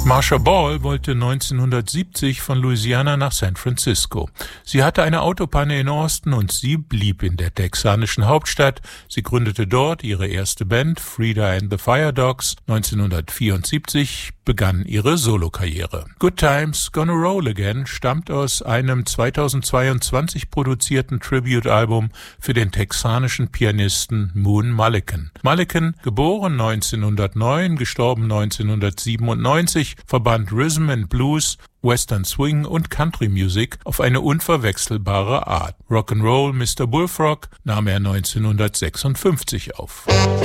Marcia Ball wollte 1970 von Louisiana nach San Francisco. Sie hatte eine Autopanne in Austin und sie blieb in der texanischen Hauptstadt. Sie gründete dort ihre erste Band, Frida and the Fire Dogs. 1974 begann ihre Solokarriere. Good Times Gonna Roll Again stammt aus einem 2022 produzierten Tribute-Album für den texanischen Pianisten Moon Mullican. Mullican, geboren 1909, gestorben 1997, verband Rhythm and Blues, Western Swing und Country Music auf eine unverwechselbare Art. Rock'n'Roll Mr. Bullfrog nahm er 1956 auf.